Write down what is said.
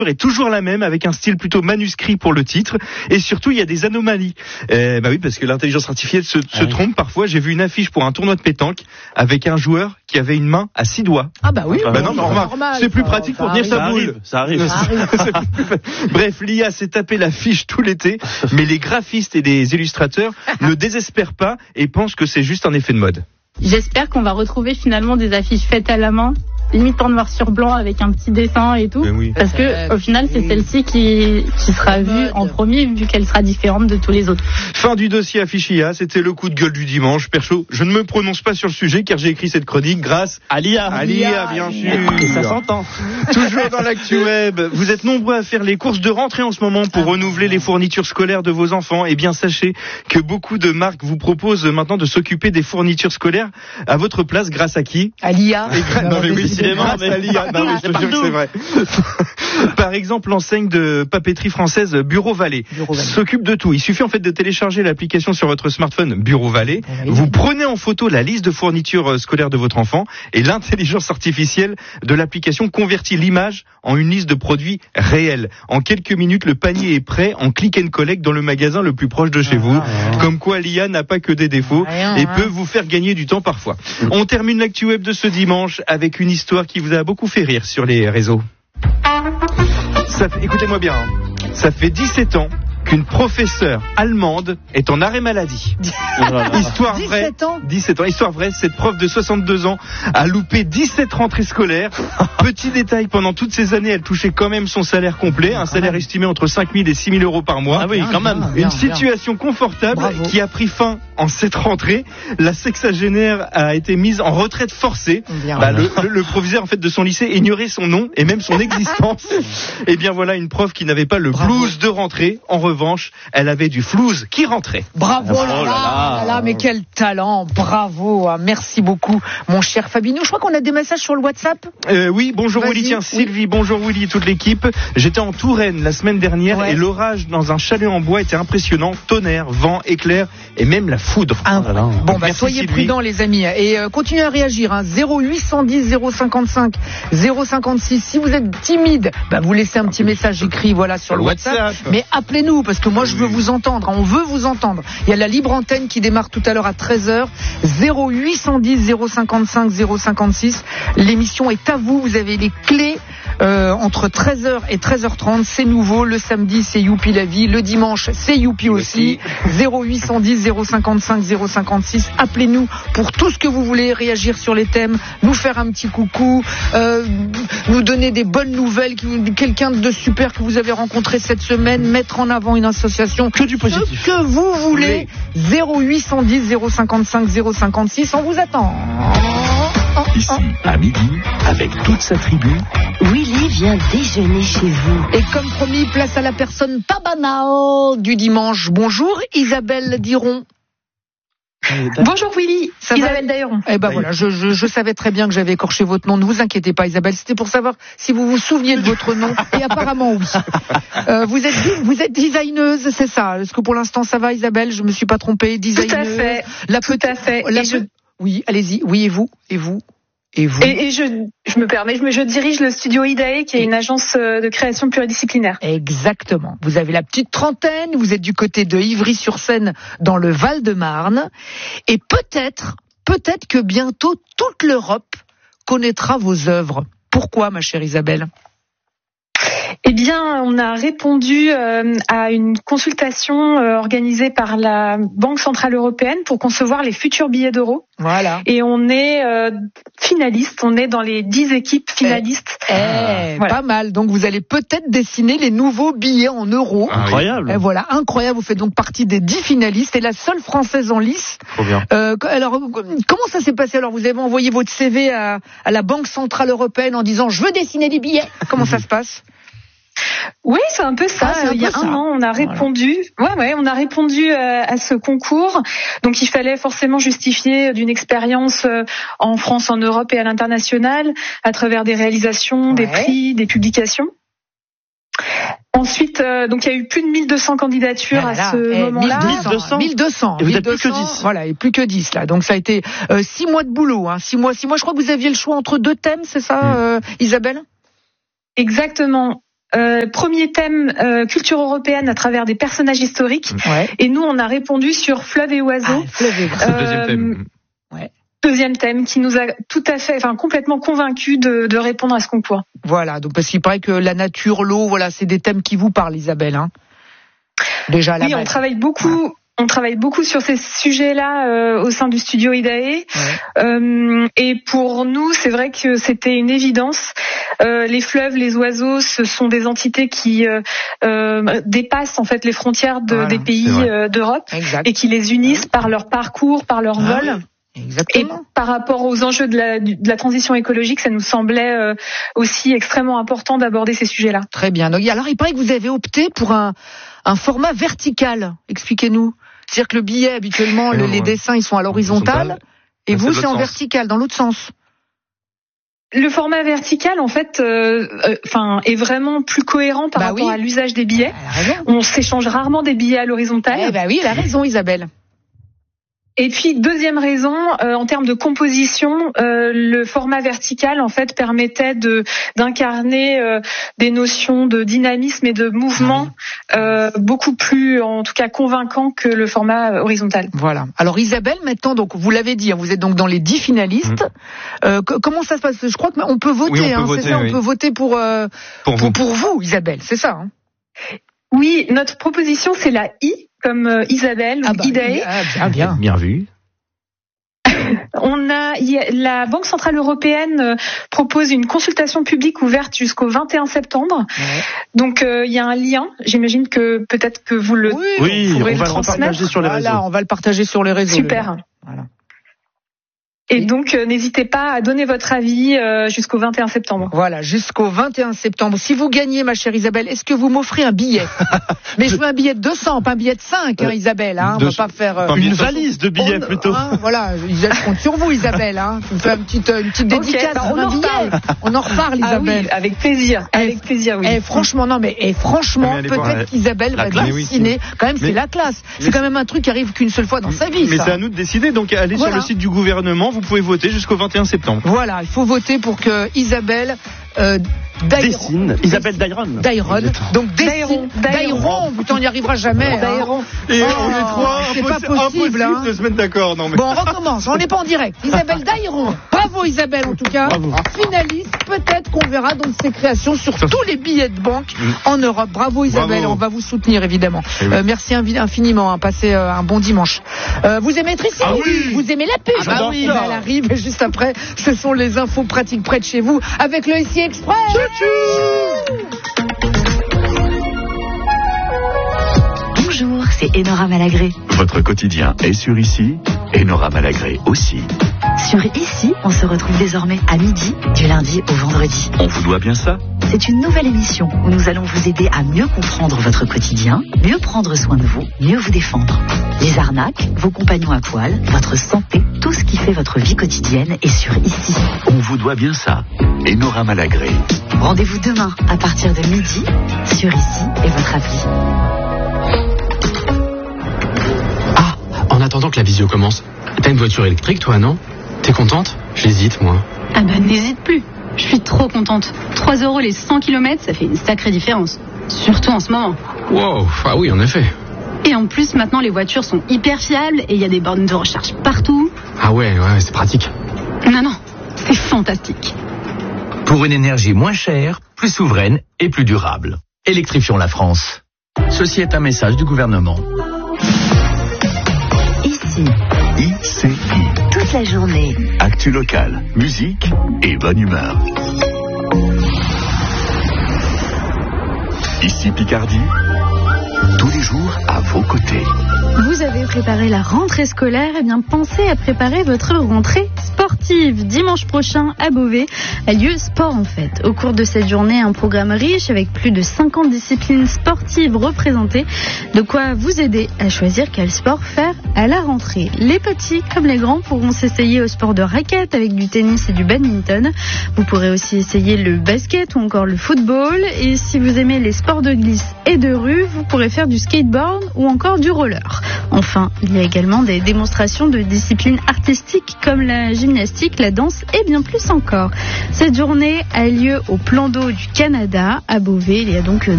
est toujours la même, avec un style plutôt manuscrit pour le titre, et surtout il y a des anomalies. Bah oui, parce que l'intelligence artificielle se trompe parfois. J'ai vu une affiche pour un tournoi de pétanque avec un joueur qui avait une main à 6 doigts. Ah bah oui. Bah non, mais c'est plus pratique pour tenir sa boule. Ça arrive. Bref, l'IA s'est tapé l'affiche tout l'été, mais les graphistes et les illustrateurs ne désespèrent pas et pensent que c'est juste un effet de mode. J'espère qu'on va retrouver finalement des affiches faites à la main, limite en noir sur blanc avec un petit dessin et tout. Oui. Parce que au final, c'est celle-ci qui sera vue en premier, vu qu'elle sera différente de tous les autres. Fin du dossier affiche IA, c'était le coup de gueule du dimanche. Perso, je ne me prononce pas sur le sujet car j'ai écrit cette chronique grâce à l'IA. À l'IA, bien sûr. Et ça s'entend. Toujours dans l'actu web, vous êtes nombreux à faire les courses de rentrée en ce moment pour renouveler les fournitures scolaires de vos enfants. Eh bien, sachez que beaucoup de marques vous proposent maintenant de s'occuper des fournitures scolaires à votre place grâce à qui? À l'IA. Non mais oui, grâce à l'IA. Non mais je te jure que c'est vrai. Par exemple, l'enseigne de papeterie française Bureau Vallée s'occupe de tout. Il suffit en fait de télécharger l'application sur votre smartphone Bureau Vallée. Vous prenez en photo la liste de fournitures scolaires de votre enfant et l'intelligence artificielle de l'application convertit l'image en une liste de produits réels. En quelques minutes, le panier est prêt en click and collect dans le magasin le plus proche de chez vous. Comme quoi l'IA n'a pas que des défauts et peut vous faire gagner du temps parfois. On termine l'actu web de ce dimanche avec une histoire qui vous a beaucoup fait rire sur les réseaux. Écoutez-moi bien, ça fait 17 ans qu'une professeure allemande est en arrêt maladie. Histoire vraie. 17 ans. Histoire vraie, cette prof de 62 ans a loupé 17 rentrées scolaires. Petit détail, pendant toutes ces années, elle touchait quand même son salaire complet, un salaire estimé entre 5 000 et 6 000 euros par mois. Ah oui, quand même. Une situation confortable qui a pris fin en cette rentrée. La sexagénaire a été mise en retraite forcée. Le proviseur en fait de son lycée ignorait son nom et même son existence. Et bien voilà une prof qui n'avait pas le blues de rentrée. En revanche, elle avait du flouze qui rentrait. Bravo, mais quel talent, bravo, merci beaucoup, mon cher Fabinho. Je crois qu'on a des messages sur le WhatsApp. Oui, bonjour Willy, tiens, Sylvie, bonjour Willy et toute l'équipe. J'étais en Touraine la semaine dernière et l'orage dans un chalet en bois était impressionnant. Tonnerre, vent, éclair et même la foudre. Bon, soyez prudents les amis et continuez à réagir. 0810 055 056. Si vous êtes timide, vous laissez un petit message écrit sur le WhatsApp. Mais appelez-nous parce que moi je veux vous entendre. On veut vous entendre. Il y a la libre antenne qui démarre tout à l'heure à 13h. 0810 055 056. L'émission est à vous. Vous avez les clés entre 13h et 13h30. C'est nouveau. Le samedi, c'est Youpi la vie. Le dimanche, c'est Youpi aussi. 0810 055 056. Appelez-nous pour tout ce que vous voulez. Réagir sur les thèmes. Nous faire un petit coucou. Nous donner des bonnes nouvelles. Quelqu'un de super que vous avez rencontré cette semaine. Mettre en avant une association. Que du positif. Ce que vous voulez. 0810 055 056. On vous attend. Ici, à midi, avec toute sa tribu, Willy vient déjeuner chez vous. Et comme promis, place à la personne pas banale du dimanche. Bonjour Isabelle Diron. Bonjour Willy, Isabelle Dailleron. Voilà, je savais très bien que j'avais écorché votre nom. Ne vous inquiétez pas Isabelle, c'était pour savoir si vous vous souveniez de votre nom. Et apparemment oui. Vous êtes designeuse, c'est ça? Est-ce que pour l'instant ça va Isabelle? Je me suis pas trompée. Designeuse. Tout à fait. Oui, allez-y. Oui, et vous? Et je me permets, je dirige le studio IDAE, qui est une agence de création pluridisciplinaire. Exactement. Vous avez la petite trentaine, vous êtes du côté de Ivry-sur-Seine, dans le Val-de-Marne. Et peut-être que bientôt toute l'Europe connaîtra vos œuvres. Pourquoi, ma chère Isabelle? Eh bien, on a répondu à une consultation organisée par la Banque Centrale Européenne pour concevoir les futurs billets d'euros. Voilà. Et on est finaliste, on est dans les 10 équipes finalistes. Pas mal. Donc vous allez peut-être dessiner les nouveaux billets en euros. Incroyable. Voilà, incroyable. Vous faites donc partie des 10 finalistes et la seule française en lice. Trop bien. Alors, comment ça s'est passé? Alors, vous avez envoyé votre CV à la Banque Centrale Européenne en disant « Je veux dessiner des billets ». Comment ça se passe? Oui, c'est un peu ça. Il y a un an, on a répondu. On a répondu à ce concours. Donc, il fallait forcément justifier d'une expérience en France, en Europe et à l'international, à travers des réalisations, des prix, des publications. Ensuite, donc il y a eu plus de 1200 candidatures à ce moment-là. 1200. Et vous n'êtes plus que 10. Voilà, et plus que 10 là. Donc ça a été 6 mois de boulot. 6 mois. Je crois que vous aviez le choix entre 2 thèmes, c'est ça, Isabelle? Exactement. premier thème culture européenne à travers des personnages historiques. Ouais. Et nous, on a répondu sur fleuves et oiseaux. C'est le deuxième thème. Ouais. Deuxième thème qui nous a complètement convaincus de répondre à ce concours. Voilà, donc parce qu'il paraît que la nature, l'eau, voilà, c'est des thèmes qui vous parlent, Isabelle. Hein. Déjà à la base. On travaille beaucoup. Ouais. On travaille beaucoup sur ces sujets-là au sein du studio IDAE. Ouais. Et pour nous, c'est vrai que c'était une évidence. Les fleuves, les oiseaux, ce sont des entités qui dépassent en fait les frontières des pays d'Europe et qui les unissent par leur parcours, par leur vol. Exactement. Et par rapport aux enjeux de la transition écologique, ça nous semblait aussi extrêmement important d'aborder ces sujets-là. Très bien. Donc, alors, il paraît que vous avez opté pour un format vertical. Expliquez-nous. C'est-à-dire que le billet, habituellement, les dessins, ils sont à l'horizontale, et vous, c'est en vertical, dans l'autre sens. Le format vertical, en fait, est vraiment plus cohérent par rapport à l'usage des billets. On s'échange rarement des billets à l'horizontale. Eh ben oui, elle a raison, Isabelle. Et puis deuxième raison, en termes de composition, le format vertical en fait permettait d'incarner des notions de dynamisme et de mouvement beaucoup plus, en tout cas, convaincants que le format horizontal. Voilà. Alors Isabelle, maintenant, donc vous l'avez dit, vous êtes donc dans les 10 finalistes. Comment ça se passe ? Je crois qu'on peut voter. Oui, on peut voter, c'est ça, on peut voter pour vous, Isabelle. C'est ça. Hein. Oui, notre proposition c'est la I. Comme Isabelle ou IDAE. Bien vu. La Banque Centrale Européenne propose une consultation publique ouverte jusqu'au 21 septembre. Ouais. Donc il y a un lien. J'imagine que peut-être que vous le pourrez le transmettre. Sur les réseaux. On va le partager sur les réseaux. Super. Voilà. Et donc, n'hésitez pas à donner votre avis jusqu'au 21 septembre. Voilà, jusqu'au 21 septembre. Si vous gagnez, ma chère Isabelle, est-ce que vous m'offrez un billet ? Mais je veux un billet de 200, pas un billet de 5, Isabelle. Hein, on va pas faire... une valise de billets, plutôt. Voilà, je compte sur vous, Isabelle. Hein. Tu me fais une petite dédicace sur un billet. On en reparle, Isabelle. Oui, avec plaisir. Avec plaisir, oui. Franchement, peut-être qu'Isabelle va dessiner. Quand même, c'est la classe. C'est quand même un truc qui arrive qu'une seule fois dans sa vie. Mais c'est à nous de décider. Donc, allez sur le site du gouvernement. Vous pouvez voter jusqu'au 21 septembre. Voilà, il faut voter pour que Isabelle dessine. Isabelle Dairon. Donc Dairon. Putain, on n'y arrivera jamais. Dairon. Et on est trois. C'est pas possible. Hein. De se mettre d'accord. Non, mais... Bon, on recommence. On n'est pas en direct. Isabelle Dairon. Bravo Isabelle en tout cas. Bravo. Finaliste. Peut-être qu'on verra donc ses créations sur tous les billets de banque en Europe. Bravo Isabelle. Bravo. On va vous soutenir évidemment. Merci infiniment. Passez un bon dimanche. Vous aimez Tracy ? Oui. Vous aimez la pub ? Oui. Elle arrive et juste après, ce sont les infos pratiques près de chez vous avec le SI Express. Bonjour, c'est Enora Malagré. Votre quotidien est sur Ici, Enora Malagré aussi. Sur Ici, on se retrouve désormais à midi, du lundi au vendredi. On vous doit bien ça ? C'est une nouvelle émission où nous allons vous aider à mieux comprendre votre quotidien, mieux prendre soin de vous, mieux vous défendre. Les arnaques, vos compagnons à poil, votre santé, tout ce qui fait votre vie quotidienne est sur Ici. On vous doit bien ça. Enora Malagré. Rendez-vous demain à partir de midi sur Ici et votre appli. Ah, en attendant que la visio commence, t'as une voiture électrique toi, non ? T'es contente ? J'hésite, moi. Ah bah n'hésite plus. Je suis trop contente. 3 € les 100 km, ça fait une sacrée différence. Surtout en ce moment. Wow, ah oui, en effet. Et en plus, maintenant, les voitures sont hyper fiables et il y a des bornes de recharge partout. Ah ouais, c'est pratique. Non, c'est fantastique. Pour une énergie moins chère, plus souveraine et plus durable. Électrifions la France. Ceci est un message du gouvernement. Ici. ICI. Toute la journée. Actu locale, musique et bonne humeur. Ici Picardie. Tous les jours à vos côtés. Vous avez préparé la rentrée scolaire, eh bien pensez à préparer votre rentrée sportive. Dimanche prochain à Beauvais a lieu Sport en Fête. Au cours de cette journée, un programme riche avec plus de 50 disciplines sportives représentées. De quoi vous aider à choisir quel sport faire à la rentrée. Les petits comme les grands pourront s'essayer au sport de raquette avec du tennis et du badminton. Vous pourrez aussi essayer le basket ou encore le football. Et si vous aimez les sports de glisse et de rue, vous pourrez faire du skateboard ou encore du roller. Enfin, il y a également des démonstrations de disciplines artistiques comme la gymnastique gymnastique, la danse et bien plus encore. Cette journée a lieu au Plan d'eau du Canada à Beauvais. Il y a donc